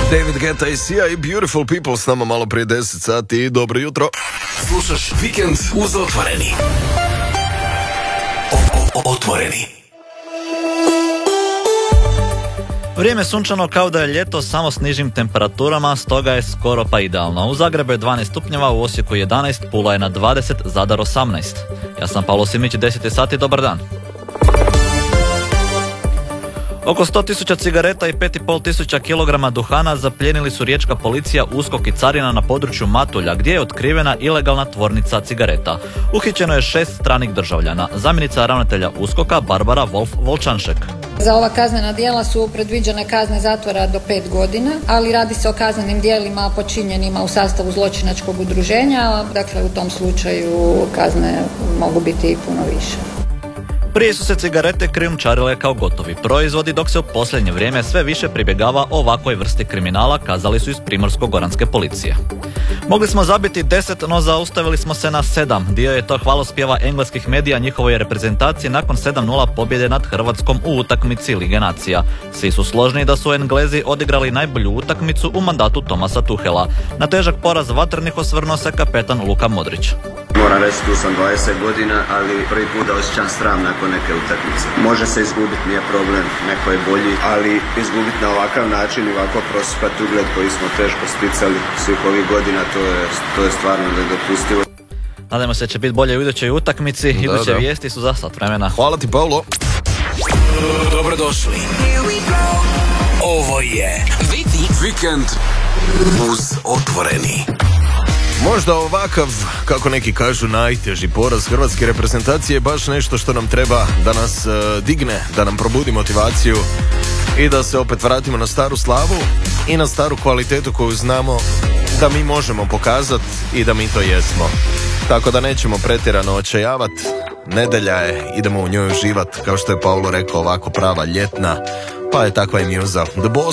David Guetta i Sia i Beautiful People s nama malo prije 10 sati. Dobro jutro. Slušaš Vikend uz Otvoreni. Otvoreni. Vrijeme je sunčano kao da je ljeto, samo s nižim temperaturama, stoga je skoro pa idealno. U Zagrebu je 12 stupnjeva, u Osijeku 11, Pula je na 20, Zadar 18. Ja sam Pavlo Simić, 10 sati, dobar dan. Oko 100.000 cigareta i 5.500 kg duhana zaplijenili su riječka policija, USKOK i carina na području Matulja, gdje je otkrivena ilegalna tvornica cigareta. Uhićeno je 6 stranih državljana. Zamjenica ravnatelja USKOK-a Barbara Wolf-Volčanšek. Za ova kaznena djela su predviđene kazne zatvora do 5 godina, ali radi se o kaznenim djelima počinjenima u sastavu zločinačkog udruženja, dakle u tom slučaju kazne mogu biti i puno više. Prije su se cigarete krijumčarile kao gotovi proizvodi, dok se u posljednje vrijeme sve više pribjegava ovakvoj vrsti kriminala, kazali su iz Primorsko-goranske policije. Mogli smo zabiti 10, no zaustavili smo se na 7. Dio je to hvalospjeva engleskih medija njihovoj reprezentaciji nakon 7-0 pobjede nad Hrvatskom u utakmici Lige nacija. Svi su složni da su Englezi odigrali najbolju utakmicu u mandatu Thomasa Tuchela. Na težak poraz vatrenih osvrnuo se kapetan Luka Modrić. Moram reći, tu sam 20 godina, ali prvi put da osjećam sram nakon neke utakmice. Može se izgubiti, nije problem, neko je bolji, ali izgubiti na ovakav način i ovako prosipati ugled koji smo teško sticali svih ovih godina, to je stvarno nedopustivo. Nadajmo se da će biti bolje u idućoj utakmici, iduće vijesti su za sat vremena. Hvala ti, Pavlo. Dobrodošli. Ovo je Vikend uz Otvoreni. Možda ovakav, kako neki kažu, najteži poraz hrvatske reprezentacije je baš nešto što nam treba da nas digne, da nam probudi motivaciju i da se opet vratimo na staru slavu i na staru kvalitetu koju znamo da mi možemo pokazati i da mi to jesmo. Tako da nećemo pretjerano očajavati. Nedjelja je, idemo u njoj uživati, kao što je Paulo rekao, ovako prava ljetna, pa je takva i muza. The Boss